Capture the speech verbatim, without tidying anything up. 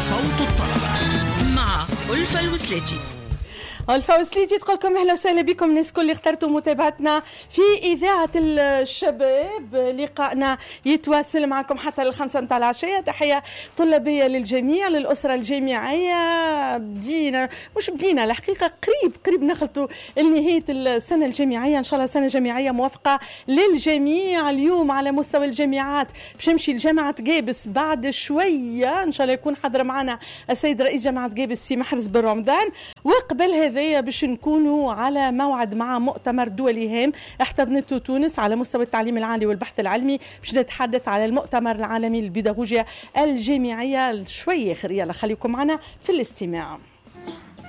صوت الطلبة مع ألفة الوسلاتي. ألفة الوسلاتي تقول لكم أهلا وسهلا بكم الناس كل اللي اخترتوا متابعتنا في إذاعة الشباب. لقائنا يتواصل معكم حتى الخمسة متاع العشية. تحية طلابية للجميع، للأسرة الجامعية. بدينا مش بدينا الحقيقة قريب قريب نخلطوا لنهاية السنة الجامعية، إن شاء الله سنة جامعية موفقة للجميع. اليوم على مستوى الجامعات باش نمشي لجامعة قابس بعد شوية إن شاء الله يكون حضر معنا السيد رئيس جامعة قابس سي محرز بن رمضان. وقبل هذا باش نكونوا على موعد مع مؤتمر دولي هام احتضنته تونس على مستوى التعليم العالي والبحث العلمي، باش نتحدث على المؤتمر العالمي للبيداغوجيا الجامعية شوية. خير يلا خليكم معنا في الاستماع.